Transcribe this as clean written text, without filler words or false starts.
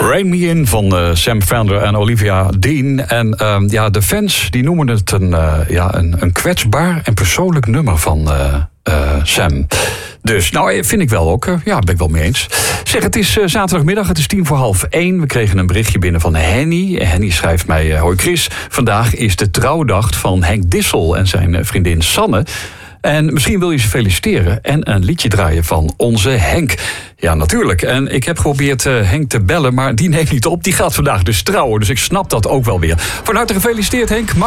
Rain Me In van Sam Fender en Olivia Dean. En de fans die noemen het een kwetsbaar en persoonlijk nummer van Sam. Dus, vind ik wel ook. Ben ik wel mee eens. Zeg, het is zaterdagmiddag, het is 1:50. We kregen een berichtje binnen van Henny. Henny schrijft mij, hoi Chris, vandaag is de trouwdag van Henk Dissel en zijn vriendin Sanne. En misschien wil je ze feliciteren en een liedje draaien van onze Henk. Ja, natuurlijk. En ik heb geprobeerd Henk te bellen, maar die neemt niet op. Die gaat vandaag dus trouwen, dus ik snap dat ook wel weer. Van harte gefeliciteerd, Henk.